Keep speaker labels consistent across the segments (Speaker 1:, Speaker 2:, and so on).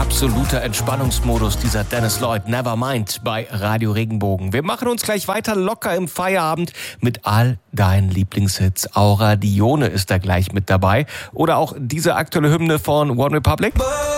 Speaker 1: Absoluter Entspannungsmodus, dieser Dennis Lloyd, Nevermind bei Radio Regenbogen. Wir machen uns gleich weiter locker im Feierabend mit all deinen Lieblingshits. Aura Dione ist da gleich mit dabei. Oder auch diese aktuelle Hymne von One Republic.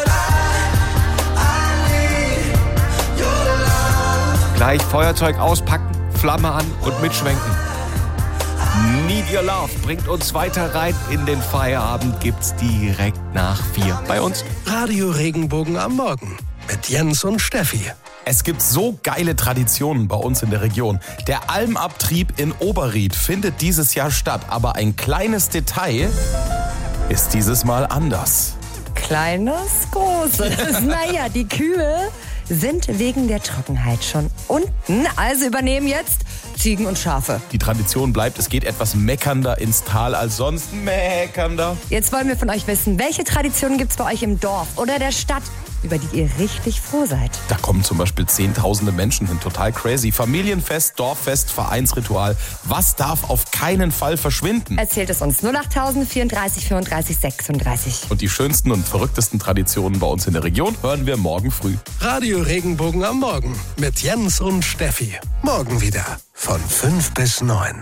Speaker 1: Gleich Feuerzeug auspacken, Flamme an und mitschwenken. Need Your Love bringt uns weiter rein in den Feierabend, gibt's direkt nach 4 bei uns.
Speaker 2: Radio Regenbogen am Morgen mit Jens und Steffi.
Speaker 3: Es gibt so geile Traditionen bei uns in der Region. Der Almabtrieb in Oberried findet dieses Jahr statt, aber ein kleines Detail ist dieses Mal anders.
Speaker 4: Kleines, großes. Naja, die Kühe sind wegen der Trockenheit schon unten, also übernehmen jetzt Ziegen und Schafe.
Speaker 3: Die Tradition bleibt, es geht etwas meckernder ins Tal als sonst. Meckernder.
Speaker 4: Jetzt wollen wir von euch wissen, welche Traditionen gibt's bei euch im Dorf oder der Stadt, über die ihr richtig froh seid?
Speaker 3: Da kommen zum Beispiel Zehntausende Menschen hin, total crazy. Familienfest, Dorffest, Vereinsritual. Was darf auf keinen Fall verschwinden?
Speaker 4: Erzählt es uns 08000 34 34 36.
Speaker 3: Und die schönsten und verrücktesten Traditionen bei uns in der Region hören wir morgen früh.
Speaker 2: Radio Regenbogen am Morgen mit Jens und Steffi. Morgen wieder von 5 bis 9.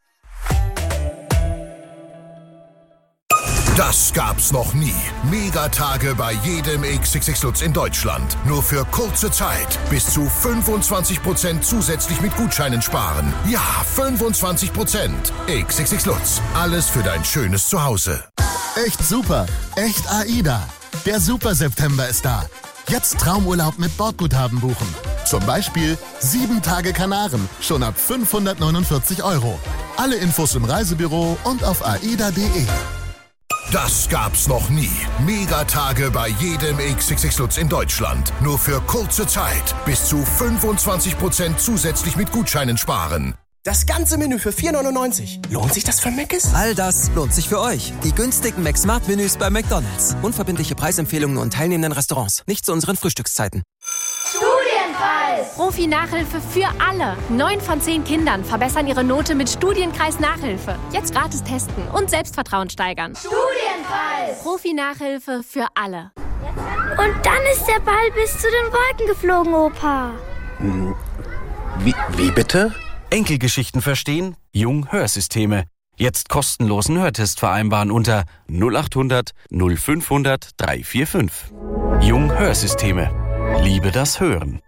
Speaker 5: Das gab's noch nie. Megatage bei jedem XXX Lutz in Deutschland. Nur für kurze Zeit. Bis zu 25% zusätzlich mit Gutscheinen sparen. Ja, 25%. XXX Lutz. Alles für dein schönes Zuhause.
Speaker 6: Echt super. Echt AIDA. Der Super September ist da. Jetzt Traumurlaub mit Bordguthaben buchen. Zum Beispiel 7 Tage Kanaren. Schon ab 549 €. Alle Infos im Reisebüro und auf aida.de.
Speaker 5: Das gab's noch nie. Megatage bei jedem XXX Lutz in Deutschland. Nur für kurze Zeit. Bis zu 25% zusätzlich mit Gutscheinen sparen.
Speaker 7: Das ganze Menü für 4,99. Lohnt sich das für Mc's?
Speaker 8: All das lohnt sich für euch. Die günstigen McSmart-Menüs bei McDonald's. Unverbindliche Preisempfehlungen und teilnehmenden Restaurants. Nicht zu unseren Frühstückszeiten.
Speaker 9: Studienkreis! Profi-Nachhilfe für alle. 9 von 10 Kindern verbessern ihre Note mit Studienkreis-Nachhilfe. Jetzt gratis testen und Selbstvertrauen steigern. Studienkreis! Profi-Nachhilfe für alle.
Speaker 10: Und dann ist der Ball bis zu den Wolken geflogen, Opa.
Speaker 7: Wie bitte?
Speaker 11: Enkelgeschichten verstehen? Jung Hörsysteme. Jetzt kostenlosen Hörtest vereinbaren unter 0800 0500 345. Jung Hörsysteme. Liebe das Hören.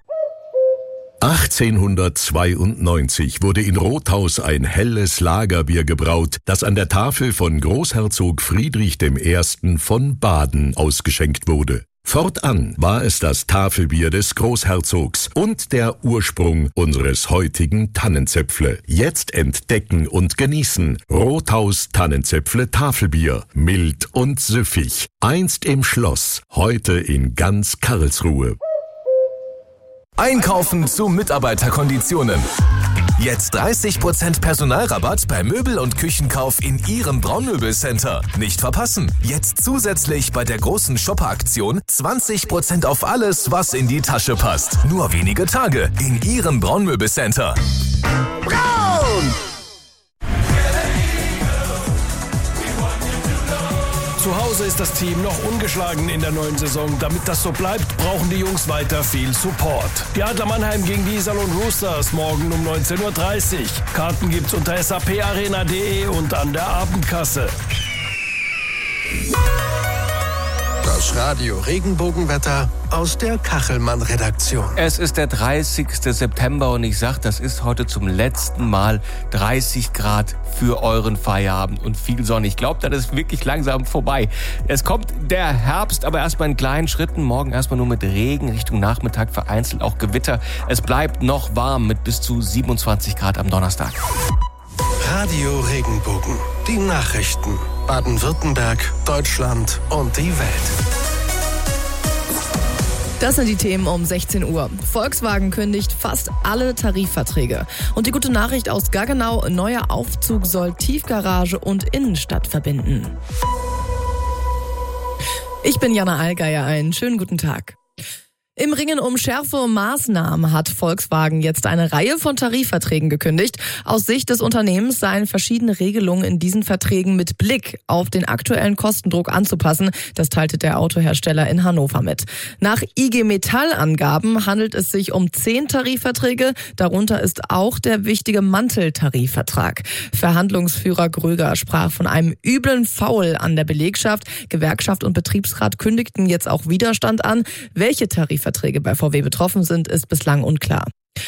Speaker 5: 1892 wurde in Rothaus ein helles Lagerbier gebraut, das an der Tafel von Großherzog Friedrich I. von Baden ausgeschenkt wurde. Fortan war es das Tafelbier des Großherzogs und der Ursprung unseres heutigen Tannenzäpfle. Jetzt entdecken und genießen Rothaus Tannenzäpfle Tafelbier. Mild und süffig. Einst im Schloss, heute in ganz Karlsruhe.
Speaker 12: Einkaufen zu Mitarbeiterkonditionen. Jetzt 30% Personalrabatt bei Möbel- und Küchenkauf in Ihrem Braunmöbelcenter. Nicht verpassen. Jetzt zusätzlich bei der großen Shopper-Aktion 20% auf alles, was in die Tasche passt. Nur wenige Tage in Ihrem Braunmöbelcenter.
Speaker 2: Braun! Zu Hause ist das Team noch ungeschlagen in der neuen Saison. Damit das so bleibt, brauchen die Jungs weiter viel Support. Die Adler Mannheim gegen die Iserlohn Roosters morgen um 19:30 Uhr. Karten gibt's unter saparena.de und an der Abendkasse. Das Radio Regenbogenwetter aus der Kachelmann-Redaktion.
Speaker 1: Es ist der 30. September und ich sag, das ist heute zum letzten Mal 30 Grad für euren Feierabend und viel Sonne. Ich glaube, das ist wirklich langsam vorbei. Es kommt der Herbst, aber erstmal in kleinen Schritten. Morgen erstmal nur mit Regen, Richtung Nachmittag vereinzelt auch Gewitter. Es bleibt noch warm mit bis zu 27 Grad am Donnerstag.
Speaker 2: Radio Regenbogen. Die Nachrichten. Baden-Württemberg, Deutschland und die Welt.
Speaker 13: Das sind die Themen um 16 Uhr. Volkswagen kündigt fast alle Tarifverträge. Und die gute Nachricht aus Gaggenau, neuer Aufzug soll Tiefgarage und Innenstadt verbinden. Ich bin Jana Allgeier, einen schönen guten Tag. Im Ringen um schärfere Maßnahmen hat Volkswagen jetzt eine Reihe von Tarifverträgen gekündigt. Aus Sicht des Unternehmens seien verschiedene Regelungen in diesen Verträgen mit Blick auf den aktuellen Kostendruck anzupassen. Das teilte der Autohersteller in Hannover mit. Nach IG Metall-Angaben handelt es sich um 10 Tarifverträge. Darunter ist auch der wichtige Manteltarifvertrag. Verhandlungsführer Gröger sprach von einem üblen Foul an der Belegschaft. Gewerkschaft und Betriebsrat kündigten jetzt auch Widerstand an. Welche Tarifverträge bei VW betroffen sind, ist bislang unklar.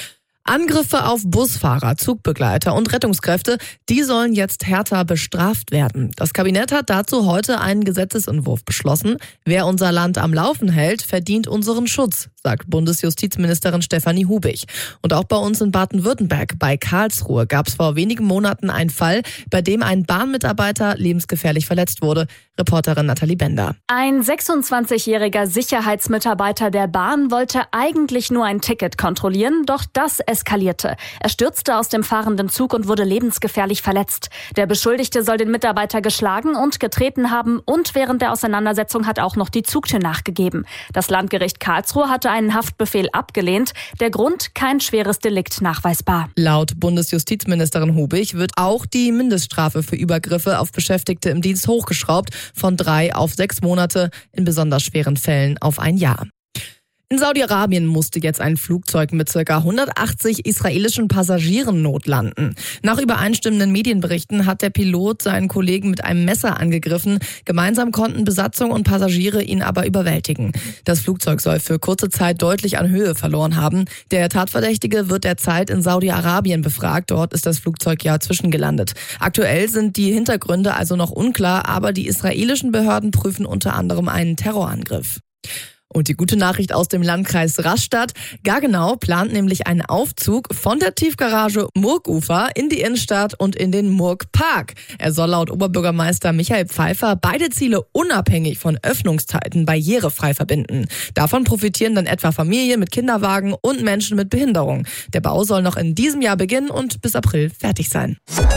Speaker 13: Angriffe auf Busfahrer, Zugbegleiter und Rettungskräfte, die sollen jetzt härter bestraft werden. Das Kabinett hat dazu heute einen Gesetzesentwurf beschlossen. Wer unser Land am Laufen hält, verdient unseren Schutz, sagt Bundesjustizministerin Stefanie Hubig. Und auch bei uns in Baden-Württemberg, bei Karlsruhe, gab es vor wenigen Monaten einen Fall, bei dem ein Bahnmitarbeiter lebensgefährlich verletzt wurde. Reporterin Nathalie Bender.
Speaker 14: Ein 26-jähriger Sicherheitsmitarbeiter der Bahn wollte eigentlich nur ein Ticket kontrollieren, doch das eskalierte. Er stürzte aus dem fahrenden Zug und wurde lebensgefährlich verletzt. Der Beschuldigte soll den Mitarbeiter geschlagen und getreten haben und während der Auseinandersetzung hat auch noch die Zugtür nachgegeben. Das Landgericht Karlsruhe hatte einen Haftbefehl abgelehnt. Der Grund: kein schweres Delikt nachweisbar.
Speaker 13: Laut Bundesjustizministerin Hubig wird auch die Mindeststrafe für Übergriffe auf Beschäftigte im Dienst hochgeschraubt von 3 auf 6 Monate, in besonders schweren Fällen auf 1 Jahr. In Saudi-Arabien musste jetzt ein Flugzeug mit ca. 180 israelischen Passagieren notlanden. Nach übereinstimmenden Medienberichten hat der Pilot seinen Kollegen mit einem Messer angegriffen. Gemeinsam konnten Besatzung und Passagiere ihn aber überwältigen. Das Flugzeug soll für kurze Zeit deutlich an Höhe verloren haben. Der Tatverdächtige wird derzeit in Saudi-Arabien befragt. Dort ist das Flugzeug ja zwischengelandet. Aktuell sind die Hintergründe also noch unklar, aber die israelischen Behörden prüfen unter anderem einen Terrorangriff. Und die gute Nachricht aus dem Landkreis Rastatt: Gaggenau plant nämlich einen Aufzug von der Tiefgarage Murgufer in die Innenstadt und in den Murgpark. Er soll laut Oberbürgermeister Michael Pfeiffer beide Ziele unabhängig von Öffnungszeiten barrierefrei verbinden. Davon profitieren dann etwa Familien mit Kinderwagen und Menschen mit Behinderung. Der Bau soll noch in diesem Jahr beginnen und bis April fertig sein.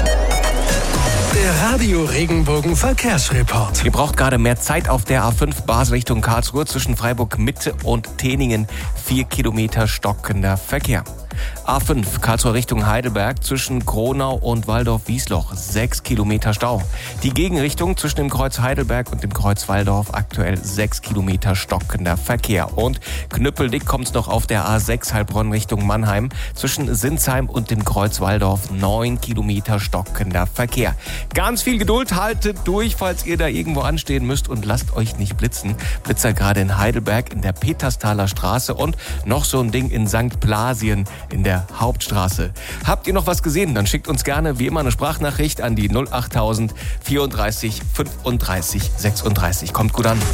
Speaker 2: Der Radio Regenbogen Verkehrsreport.
Speaker 1: Ihr braucht gerade mehr Zeit auf der A5 Basel Richtung Karlsruhe zwischen Freiburg Mitte und Teningen. 4 Kilometer stockender Verkehr. A5 Karlsruhe Richtung Heidelberg zwischen Kronau und Walldorf-Wiesloch 6 Kilometer Stau. Die Gegenrichtung zwischen dem Kreuz Heidelberg und dem Kreuz Walldorf aktuell 6 Kilometer stockender Verkehr. Und knüppeldick kommt's noch auf der A6 Heilbronn Richtung Mannheim zwischen Sinsheim und dem Kreuz Walldorf 9 Kilometer stockender Verkehr. Ganz viel Geduld, haltet durch, falls ihr da irgendwo anstehen müsst und lasst euch nicht blitzen. Blitzer gerade in Heidelberg in der Petersthaler Straße und noch so ein Ding in St. Blasien in der Hauptstraße. Habt ihr noch was gesehen? Dann schickt uns gerne wie immer eine Sprachnachricht an die 08000 34 35 36. Kommt gut an.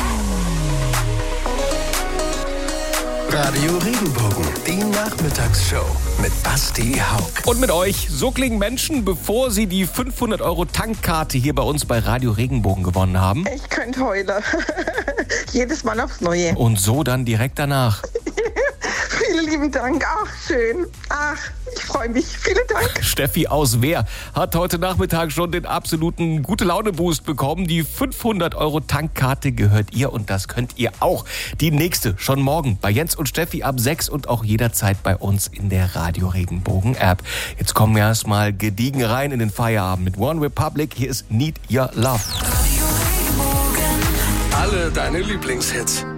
Speaker 2: Radio Regenbogen, die Nachmittagsshow mit Basti Haug.
Speaker 1: Und mit euch, so klingen Menschen, bevor sie die 500 € Tankkarte hier bei uns bei Radio Regenbogen gewonnen haben.
Speaker 15: Ich könnte heulen. Jedes Mal aufs Neue.
Speaker 1: Und so dann direkt danach.
Speaker 15: Vielen lieben Dank. Ach, schön. Ach, ich freue mich. Vielen Dank.
Speaker 1: Steffi aus Wehr hat heute Nachmittag schon den absoluten Gute-Laune-Boost bekommen. Die 500 € Tankkarte gehört ihr und das könnt ihr auch. Die nächste schon morgen bei Jens und Steffi ab 6 und auch jederzeit bei uns in der Radio Regenbogen App. Jetzt kommen wir erstmal gediegen rein in den Feierabend mit One Republic. Hier ist Need Your Love.
Speaker 2: Alle deine Lieblingshits.